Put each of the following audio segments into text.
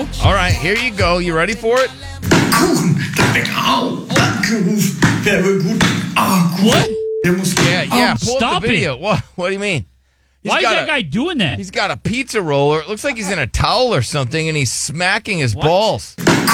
All right, here you go. You ready for it? What? Yeah. Pull up Stop the video. it. What do you mean? Why is that guy doing that? He's got a pizza roller. It looks like he's in a towel or something, and he's smacking his balls.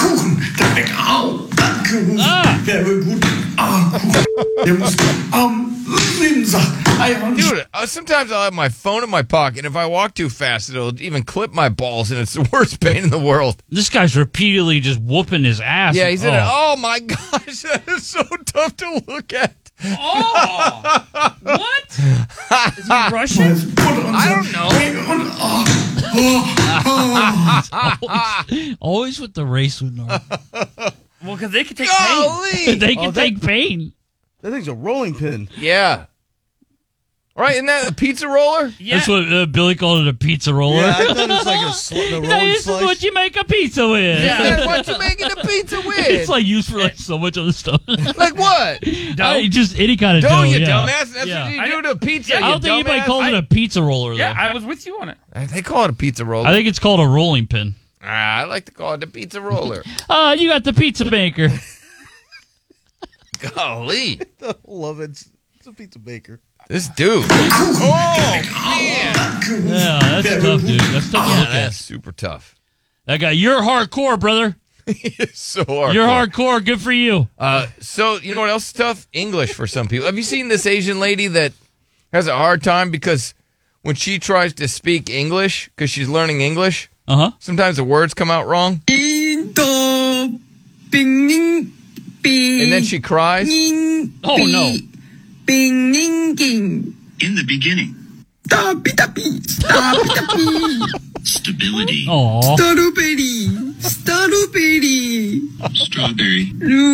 Dude, sometimes I'll have my phone in my pocket, and if I walk too fast, it'll even clip my balls, and it's the worst pain in the world. This guy's repeatedly just whooping his ass. Yeah, he's in it. Oh, my gosh. That is so tough to look at. Oh! What? Is he Russian? I don't know. Always with the race with Norm. Well, because they can take pain. They can take pain. That thing's a rolling pin. Yeah. Right, isn't that a pizza roller? Yeah. That's what Billy called it, a pizza roller. Yeah, I thought it's like a rolling This slice. is what you make a pizza with. Yeah, that's what you making a pizza with. It's like used for like so much other stuff. Like what? Just any kind of Dough, dough. you yeah. dumbass. That's what you do to a pizza. I don't think anybody calls it a pizza roller, though. Yeah, I was with you on it. They call it a pizza roller. I think it's called a rolling pin. I like to call it the pizza roller. You got the pizza maker. Golly. I love it. It's a pizza baker. This dude. Oh, man. Yeah, that's tough, dude. That's tough to look at. That's super tough. That guy, you're hardcore, brother. It's so hardcore. You're hardcore. Good for you. So, you know what else is tough? English for some people. Have you seen this Asian lady that has a hard time because when she tries to speak English, because she's learning English, sometimes the words come out wrong? And then she cries? Oh, no. In the beginning. Stability. Aww. Strawberry.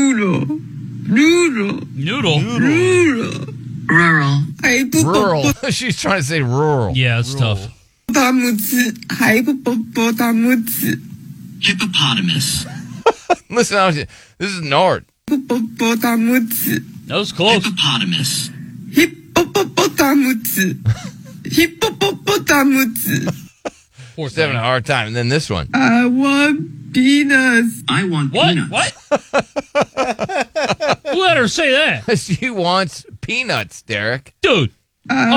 Noodle. Rural. Rural. She's trying to say rural. Yeah, it's tough. Hippopotamus. Listen, this is Nord. That was close. Hippopotamus. She's having a hard time. And then this one. I want peanuts. I want What? peanuts. What? Who let her say that? She wants peanuts, Derek. Dude.